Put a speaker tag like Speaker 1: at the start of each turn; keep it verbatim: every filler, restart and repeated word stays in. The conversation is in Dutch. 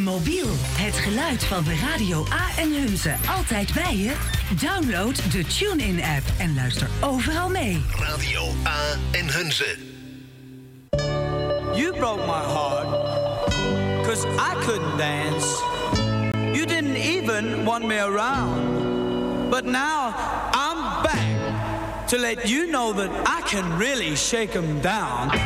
Speaker 1: Mobiel, het geluid van de Radio A en Hunze. Altijd bij je? Download de TuneIn-app en luister overal mee.
Speaker 2: Radio A en Hunze.
Speaker 3: You broke my heart, 'cause I couldn't dance. You didn't even want me around. But now I'm back to let you know that I can really shake 'em down.